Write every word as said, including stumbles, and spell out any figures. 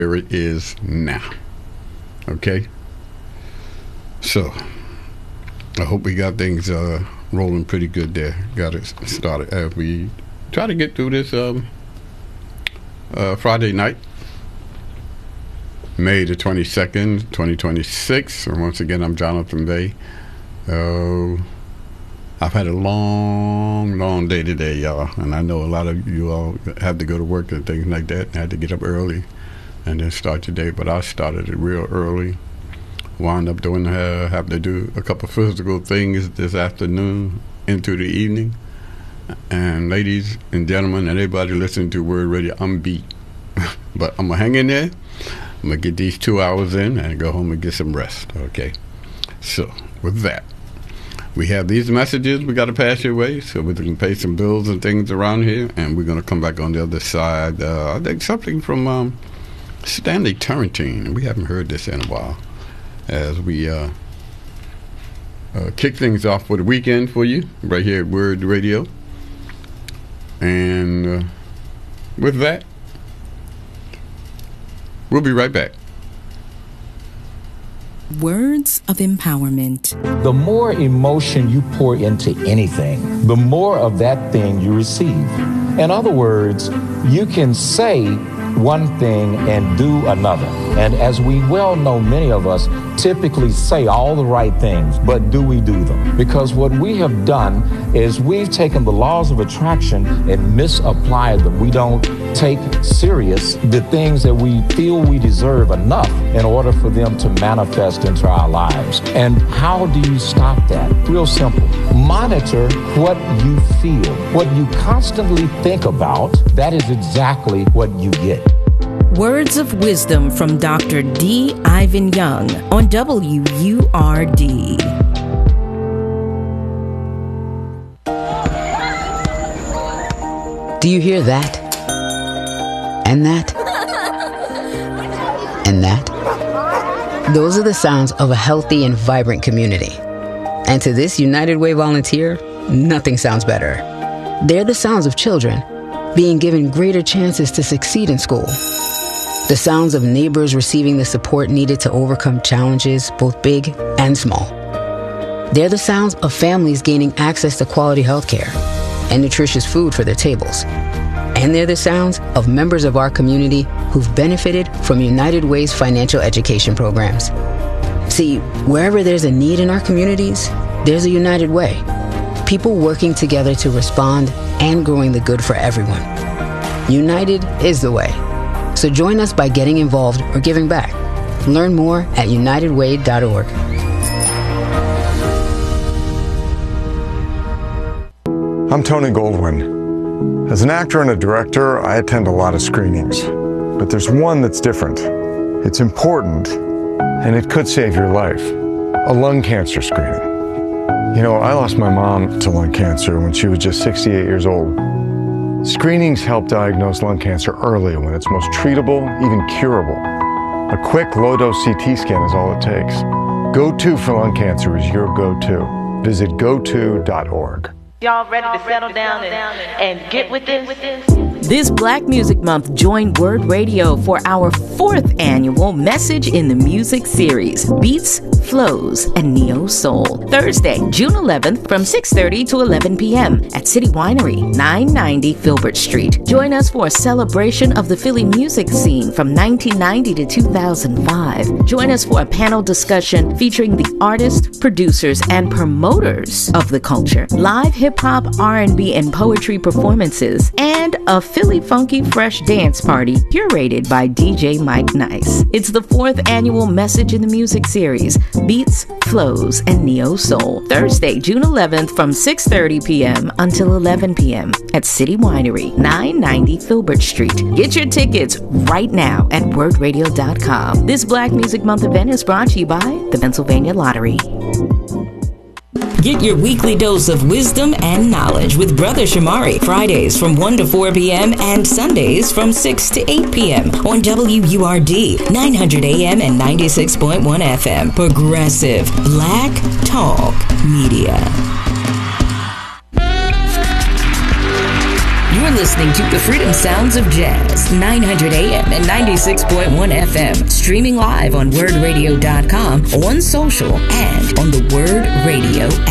where it is now. Okay? So, I hope we got things uh, rolling pretty good there. Got it started as we try to get through this um, uh, Friday night, May the twenty-second, twenty twenty-six. And once again, I'm Jonathan Bay. Uh, I've had a long, long day today, y'all. And I know a lot of you all have to go to work and things like that. I had to get up early and then start your day. But I started it real early. Wound up doing, uh, having to do a couple physical things this afternoon into the evening. And ladies and gentlemen, and everybody listening to Word Radio, I'm beat. But I'm going to hang in there. I'm going to get these two hours in and go home and get some rest, okay? So, with that, we have these messages we got to pass your way so we can pay some bills and things around here, and we're going to come back on the other side. Uh, I think something from um, Stanley Turrentine. We haven't heard this in a while as we uh, uh, kick things off for the weekend for you right here at Word Radio. And uh, with that, we'll be right back. Words of empowerment. The more emotion you pour into anything, the more of that thing you receive. In other words, you can say one thing and do another. And as we well know, many of us typically say all the right things, but do we do them? Because what we have done is we've taken the laws of attraction and misapplied them. We don't take serious the things that we feel we deserve enough in order for them to manifest into our lives. And how do you stop that? Real simple. Monitor what you feel. What you constantly think about, that is exactly what you get. Words of wisdom from Doctor D. Ivan Young on W U R D. Do you hear that? And that? And that? Those are the sounds of a healthy and vibrant community. And to this United Way volunteer, nothing sounds better. They're the sounds of children being given greater chances to succeed in school. The sounds of neighbors receiving the support needed to overcome challenges, both big and small. They're the sounds of families gaining access to quality health care and nutritious food for their tables. And they're the sounds of members of our community who've benefited from United Way's financial education programs. See, wherever there's a need in our communities, there's a United Way. People working together to respond and growing the good for everyone. United is the way. So join us by getting involved or giving back. Learn more at united way dot org. I'm Tony Goldwyn. As an actor and a director, I attend a lot of screenings. But there's one that's different. It's important, and it could save your life. A lung cancer screening. You know, I lost my mom to lung cancer when she was just sixty-eight years old. Screenings help diagnose lung cancer early when it's most treatable, even curable. A quick low-dose C T scan is all it takes. Go to for lung cancer is your go-to. Visit go to dot org. Y'all ready to settle down and, and get with this? This Black Music Month, join Word Radio for our fourth annual Message in the Music series, Beats, Flows, and Neo Soul. Thursday, June eleventh from six thirty to eleven p.m. at City Winery, nine ninety Filbert Street. Join us for a celebration of the Philly music scene from nineteen ninety to two thousand five. Join us for a panel discussion featuring the artists, producers, and promoters of the culture, live hip-hop, R and B, and poetry performances, and a Philly Funky Fresh dance party curated by D J Mike Nice. It's the fourth annual Message in the Music series, Beats, Flows, and Neo Soul. Thursday, June eleventh from six thirty p.m. until eleven p.m. at City Winery, nine ninety Filbert Street. Get your tickets right now at word radio dot com. This Black Music Month event is brought to you by the Pennsylvania Lottery. Get your weekly dose of wisdom and knowledge with Brother Shamari, Fridays from one to four p.m. and Sundays from six to eight p.m. on W U R D, nine hundred A M and ninety-six point one F M. Progressive Black Talk Media. You're listening to the Freedom Sounds of Jazz, nine hundred A M and ninety-six point one F M. Streaming live on word radio dot com, on social, and on the Word Radio app.